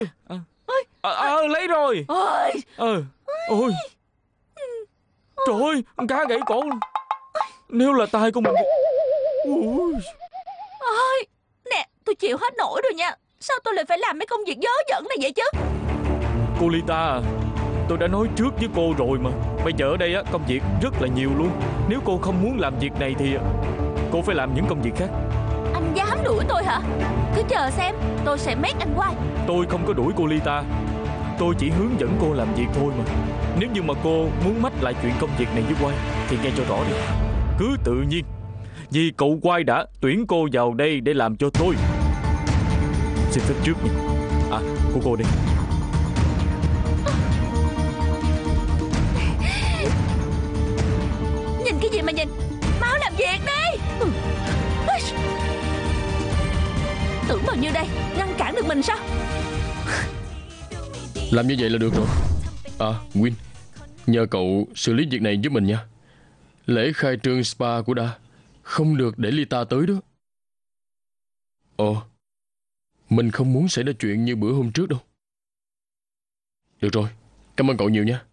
Lấy rồi. Ôi. Trời ơi, con cá gãy cổ. Nếu là tay của mình thì... Ôi, nè, tôi chịu hết nổi rồi nha. Sao tôi lại phải làm mấy công việc dớ dẫn này vậy chứ? Cô Lita à, tôi đã nói trước với cô rồi mà. Bây giờ ở đây á, công việc rất là nhiều luôn. Nếu cô không muốn làm việc này thì cô phải làm những công việc khác. Anh dám đuổi tôi hả? Cứ chờ xem, tôi sẽ make anh quay. Tôi không có đuổi cô Lita. Tôi chỉ hướng dẫn cô làm việc thôi mà. Nếu như mà cô muốn mách lại chuyện công việc này với Quay thì nghe cho rõ đi. Cứ tự nhiên. Vì cậu Quay đã tuyển cô vào đây để làm cho tôi. Xin phép trước nha. Của cô đi. Nhìn cái gì mà nhìn? Mau làm việc đi. Tưởng bao nhiêu đây, ngăn cản được mình sao? Làm như vậy là được rồi. Win, nhờ cậu xử lý việc này giúp mình nha. Lễ khai trương spa của Da không được để Lita tới đó. Mình không muốn xảy ra chuyện như bữa hôm trước đâu. Được rồi, cảm ơn cậu nhiều nha.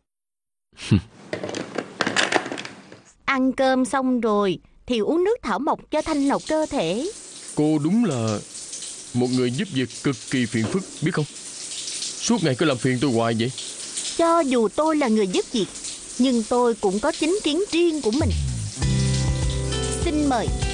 Ăn cơm xong rồi thì uống nước thảo mộc cho thanh lọc cơ thể. Cô đúng là một người giúp việc cực kỳ phiền phức, biết không? Suốt ngày cứ làm phiền tôi hoài vậy. Cho dù tôi là người giúp việc, nhưng tôi cũng có chính kiến riêng của mình. Xin mời.